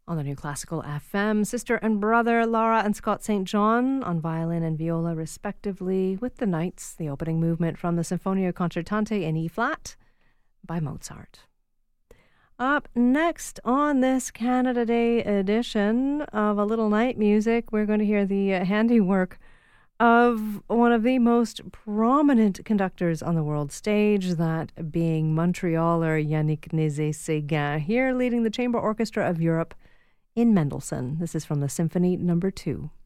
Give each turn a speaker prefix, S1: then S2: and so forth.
S1: On the New Classical FM, sister and brother Lara and Scott St. John on violin and viola respectively, with the Knights, the opening movement from the Sinfonia Concertante in E-flat by Mozart. Up next on this Canada Day edition of A Little Night Music, we're going to hear the handiwork of one of the most prominent conductors on the world stage, that being Montrealer Yannick Nézet-Séguin, here leading the Chamber Orchestra of Europe in Mendelssohn. This is from the Symphony No. 2.